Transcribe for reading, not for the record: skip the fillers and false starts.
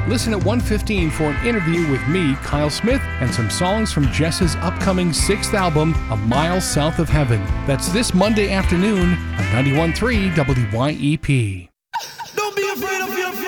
Listen at 1:15 for an interview with me, Kyle Smith, and some songs from Jess's upcoming 6th album, A Mile South of Heaven. That's this Monday afternoon on 91.3 WYEP. Don't be afraid of